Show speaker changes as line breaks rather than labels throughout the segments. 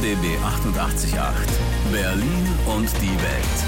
RBB 88.8 Berlin und die Welt.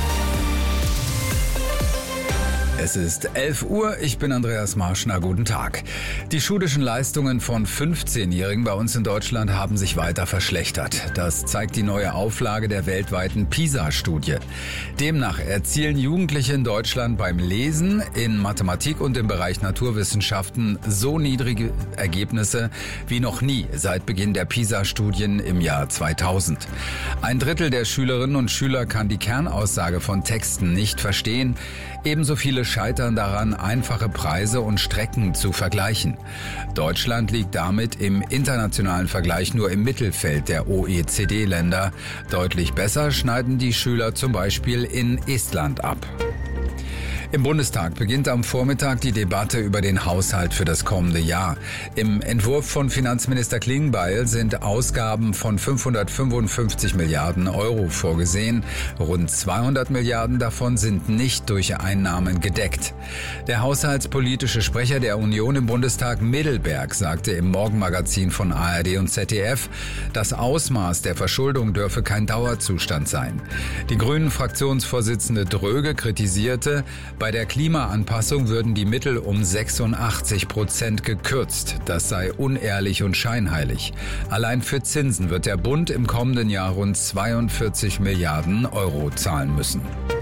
Es ist 11 Uhr, ich bin Andreas Marschner, guten Tag. Die schulischen Leistungen von 15-Jährigen bei uns in Deutschland haben sich weiter verschlechtert. Das zeigt die neue Auflage der weltweiten PISA-Studie. Demnach erzielen Jugendliche in Deutschland beim Lesen, in Mathematik und im Bereich Naturwissenschaften so niedrige Ergebnisse wie noch nie seit Beginn der PISA-Studien im Jahr 2000. Ein Drittel der Schülerinnen und Schüler kann die Kernaussage von Texten nicht verstehen. Ebenso viele scheitern daran, einfache Preise und Strecken zu vergleichen. Deutschland liegt damit im internationalen Vergleich nur im Mittelfeld der OECD-Länder. Deutlich besser schneiden die Schüler zum Beispiel in Estland ab. Im Bundestag beginnt am Vormittag die Debatte über den Haushalt für das kommende Jahr. Im Entwurf von Finanzminister Klingbeil sind Ausgaben von 555 Milliarden Euro vorgesehen. Rund 200 Milliarden davon sind nicht durch Einnahmen gedeckt. Der haushaltspolitische Sprecher der Union im Bundestag, Middelberg, sagte im Morgenmagazin von ARD und ZDF, das Ausmaß der Verschuldung dürfe kein Dauerzustand sein. Die Grünen-Fraktionsvorsitzende Dröge kritisierte, bei der Klimaanpassung würden die Mittel um 86% gekürzt. Das sei unehrlich und scheinheilig. Allein für Zinsen wird der Bund im kommenden Jahr rund 42 Milliarden Euro zahlen müssen.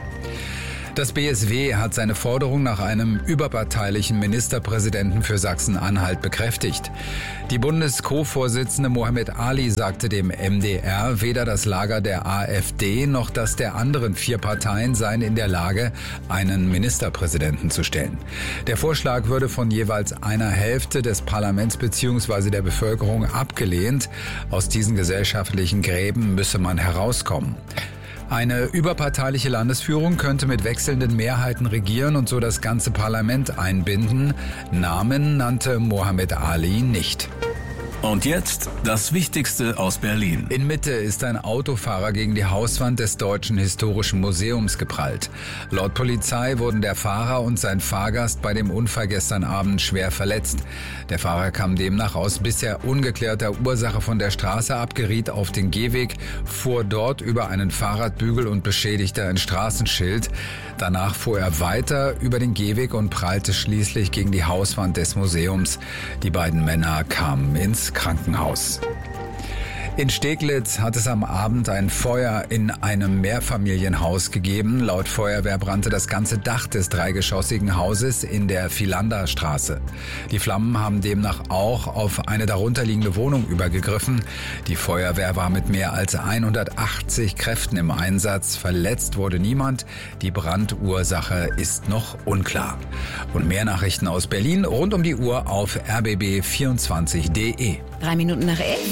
Das BSW hat seine Forderung nach einem überparteilichen Ministerpräsidenten für Sachsen-Anhalt bekräftigt. Die Bundes-Co-Vorsitzende Mohammed Ali sagte dem MDR, weder das Lager der AfD noch das der anderen 4 Parteien seien in der Lage, einen Ministerpräsidenten zu stellen. Der Vorschlag würde von jeweils einer Hälfte des Parlaments bzw. der Bevölkerung abgelehnt. Aus diesen gesellschaftlichen Gräben müsse man herauskommen. Eine überparteiliche Landesführung könnte mit wechselnden Mehrheiten regieren und so das ganze Parlament einbinden. Namen nannte Mohammed Ali nicht.
Und jetzt das Wichtigste aus Berlin.
In Mitte ist ein Autofahrer gegen die Hauswand des Deutschen Historischen Museums geprallt. Laut Polizei wurden der Fahrer und sein Fahrgast bei dem Unfall gestern Abend schwer verletzt. Der Fahrer kam demnach aus bisher ungeklärter Ursache von der Straße ab, geriet auf den Gehweg, fuhr dort über einen Fahrradbügel und beschädigte ein Straßenschild. Danach fuhr er weiter über den Gehweg und prallte schließlich gegen die Hauswand des Museums. Die beiden Männer kamen ins Krankenhaus. In Steglitz hat es am Abend ein Feuer in einem Mehrfamilienhaus gegeben. Laut Feuerwehr brannte das ganze Dach des dreigeschossigen Hauses in der Philanderstraße. Die Flammen haben demnach auch auf eine darunterliegende Wohnung übergegriffen. Die Feuerwehr war mit mehr als 180 Kräften im Einsatz. Verletzt wurde niemand. Die Brandursache ist noch unklar. Und mehr Nachrichten aus Berlin rund um die Uhr auf rbb24.de.
3 Minuten nach 11.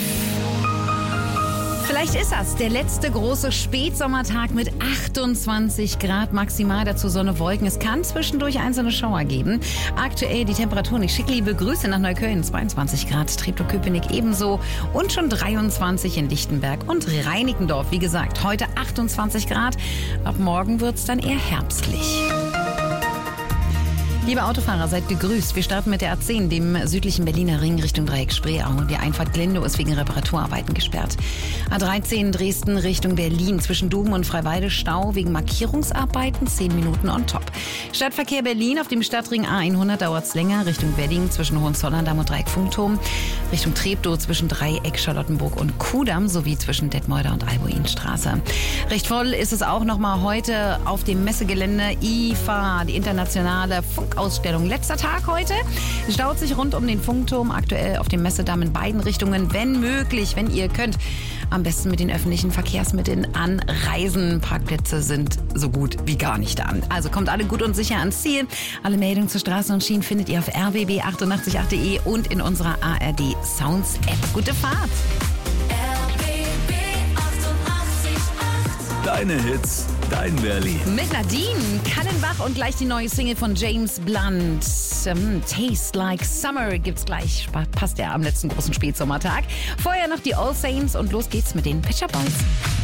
Vielleicht ist das der letzte große Spätsommertag mit 28 Grad maximal, dazu Sonne, Wolken. Es kann zwischendurch einzelne Schauer geben. Aktuell die Temperaturen. Ich schicke liebe Grüße nach Neukölln, 22 Grad, Treptow-Köpenick ebenso und schon 23 in Lichtenberg und Reinickendorf. Wie gesagt, heute 28 Grad. Ab morgen wird es dann eher herbstlich. Liebe Autofahrer, seid gegrüßt. Wir starten mit der A10, dem südlichen Berliner Ring Richtung Dreieck Spreeau. Die Einfahrt Glindow ist wegen Reparaturarbeiten gesperrt. A13 Dresden Richtung Berlin zwischen Dom und Freiwalde Stau wegen Markierungsarbeiten, 10 Minuten on top. Stadtverkehr Berlin auf dem Stadtring A100 dauert es länger Richtung Wedding zwischen Hohenzollern-Damm und Dreieck Funkturm. Richtung Treptow zwischen Dreieck Charlottenburg und Kudamm sowie zwischen Detmolder und Albuinstraße. Recht voll ist es auch nochmal heute auf dem Messegelände IFA, die internationale Funkausstellung. Letzter Tag heute. Es staut sich rund um den Funkturm, aktuell auf dem Messedamm in beiden Richtungen. Wenn möglich, wenn ihr könnt, am besten mit den öffentlichen Verkehrsmitteln anreisen. Parkplätze sind so gut wie gar nicht da. Also kommt alle gut und sicher ans Ziel. Alle Meldungen zu Straßen und Schienen findet ihr auf rbb888.de und in unserer ARD Sounds App. Gute Fahrt!
RBB 88.8.
Deine Hits, dein Berlin.
Mit Nadine Kallenbach und gleich die neue Single von James Blunt. Taste Like Summer gibt's gleich. Passt ja am letzten großen Spätsommertag. Vorher noch die All Saints und los geht's mit den Pet Shop Boys.